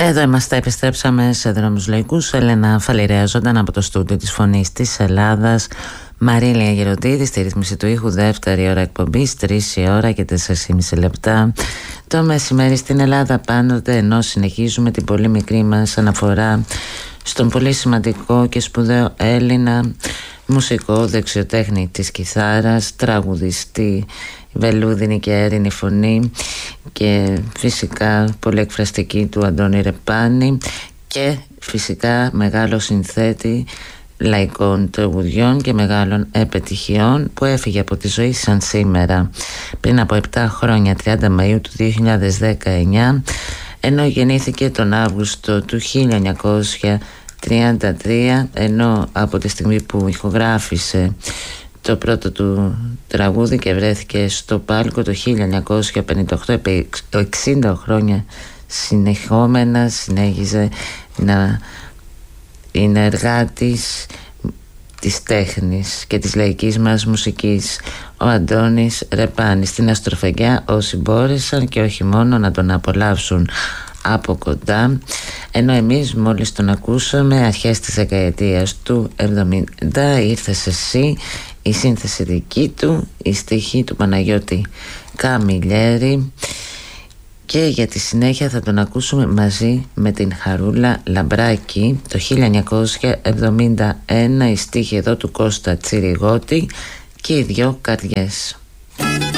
Εδώ είμαστε, επιστρέψαμε σε Δρόμους Λαϊκούς. Έλενα Φαλιρέαζονταν από το στούντιο της Φωνής της Ελλάδας. Μαρίλια Γεροντίδη στη ρύθμιση του ήχου, δεύτερη ώρα εκπομπής, 3 η ώρα και 4,5 λεπτά το μεσημέρι στην Ελλάδα πάντοτε, ενώ συνεχίζουμε την πολύ μικρή μας αναφορά στον πολύ σημαντικό και σπουδαίο Έλληνα μουσικό, δεξιοτέχνη της κιθάρας, τραγουδιστή, βελούδινη και αέρινη φωνή και φυσικά πολύ εκφραστική του Αντώνη Ρεπάνη και φυσικά μεγάλο συνθέτη λαϊκών τραγουδιών και μεγάλων επιτυχιών, που έφυγε από τη ζωή σαν σήμερα πριν από 7 χρόνια, 30 Μαΐου του 2019, ενώ γεννήθηκε τον Αύγουστο του 1933, ενώ από τη στιγμή που ηχογράφησε το πρώτο του τραγούδι και βρέθηκε στο πάλκο το 1958, επί 60 χρόνια συνεχόμενα συνέχιζε να είναι εργάτης της τέχνης και της λαϊκής μας μουσικής, ο Αντώνης Ρεπάνης. Στην Αστροφαγιά όσοι μπόρεσαν και όχι μόνο να τον απολαύσουν από κοντά, ενώ εμείς μόλις τον ακούσαμε αρχές της δεκαετίας του 70, ήρθες εσύ, η σύνθεση δική του, η στίχη του Παναγιώτη Καμιλιέρη, και για τη συνέχεια θα τον ακούσουμε μαζί με την Χαρούλα Λαμπράκη το 1971, η στίχη εδώ του Κώστα Τσιριγώτη και οι δυο καρδιές.